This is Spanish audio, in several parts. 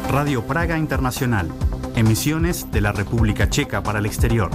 Radio Praga Internacional. Emisiones de la República Checa para el exterior.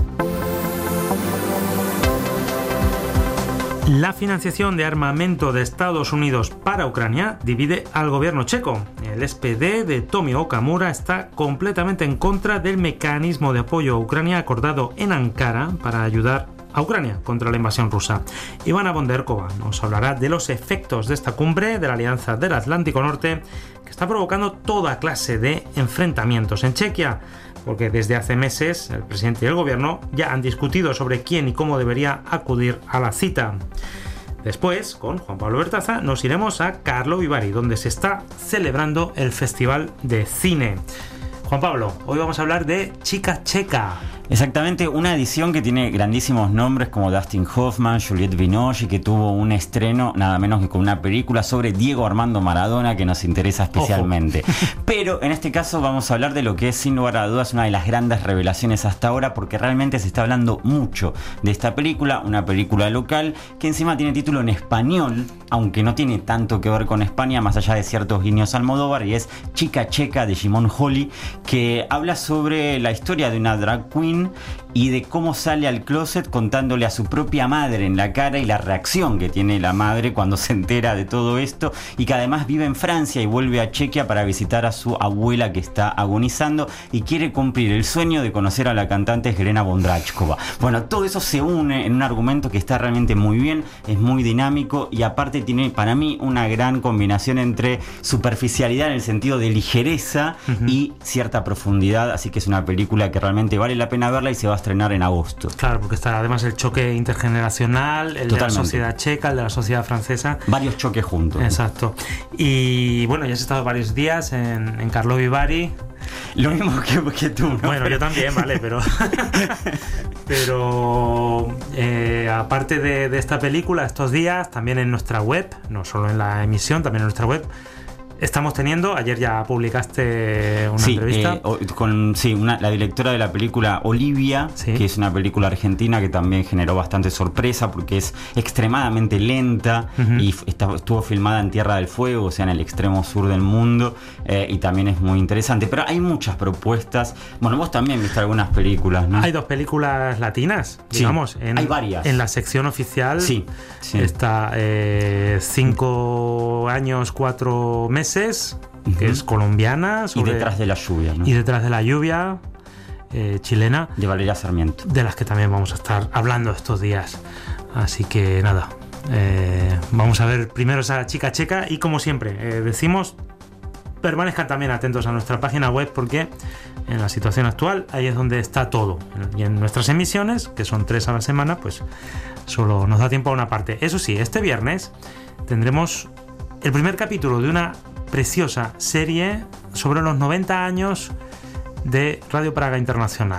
La financiación de armamento de Estados Unidos para Ucrania divide al gobierno checo. El SPD de Tomio Okamura está completamente en contra del mecanismo de apoyo a Ucrania acordado en Ankara para ayudar a Ucrania contra la invasión rusa. Ivana Bonderkova nos hablará de los efectos de esta cumbre de la Alianza del Atlántico Norte, que está provocando toda clase de enfrentamientos en Chequia, porque desde hace meses el presidente y el gobierno ya han discutido sobre quién y cómo debería acudir a la cita. Después, con Juan Pablo Bertaza, nos iremos a Karlovy Vary, donde se está celebrando el Festival de Cine. Juan Pablo, hoy vamos a hablar de Chica Checa. Exactamente, una edición que tiene grandísimos nombres como Dustin Hoffman, Juliette Binoche, y que tuvo un estreno nada menos que con una película sobre Diego Armando Maradona que nos interesa especialmente. Pero en este caso vamos a hablar de lo que es sin lugar a dudas una de las grandes revelaciones hasta ahora, porque realmente se está hablando mucho de esta película, una película local que encima tiene título en español, aunque no tiene tanto que ver con España, más allá de ciertos guiños a Almodóvar, y es Chica Checa de Shimon Holly, que habla sobre la historia de una drag queen y de cómo sale al closet contándole a su propia madre en la cara y la reacción que tiene la madre cuando se entera de todo esto, y que además vive en Francia y vuelve a Chequia para visitar a su abuela que está agonizando y quiere cumplir el sueño de conocer a la cantante Helena Bondrachkova. Bueno, todo eso se une en un argumento que está realmente muy bien, es muy dinámico y aparte tiene para mí una gran combinación entre superficialidad en el sentido de ligereza y cierta profundidad, así que es una película que realmente vale la pena verla y se va a estrenar en agosto. Claro, porque está además el choque intergeneracional, el Totalmente. de la sociedad checa, el de la sociedad francesa. Varios choques juntos. Exacto. Y bueno, ya has estado varios días en Karlovy Vary. Lo mismo que tú, ¿no? Bueno, yo también, vale, pero aparte de esta película, estos días, también en nuestra web, no solo en la emisión, también en nuestra web, estamos teniendo, ayer ya publicaste una entrevista. La directora de la película, Olivia, que es una película argentina que también generó bastante sorpresa porque es extremadamente lenta y estuvo filmada en Tierra del Fuego, o sea, en el extremo sur del mundo, y también es muy interesante. Pero hay muchas propuestas. Bueno, vos también viste algunas películas, ¿no? Hay dos películas latinas, digamos. Hay varias. En la sección oficial está 5 años, 4 meses, que es colombiana. Y Detrás de la lluvia, ¿no? Y Detrás de la lluvia, chilena. De Valeria Sarmiento. De las que también vamos a estar hablando estos días. Así que nada, vamos a ver primero esa Chica Checa y como siempre decimos, permanezcan también atentos a nuestra página web porque en la situación actual ahí es donde está todo. Y en nuestras emisiones, que son 3 a la semana, pues solo nos da tiempo a una parte. Eso sí, este viernes tendremos el primer capítulo de una preciosa serie sobre los 90 años de Radio Praga Internacional.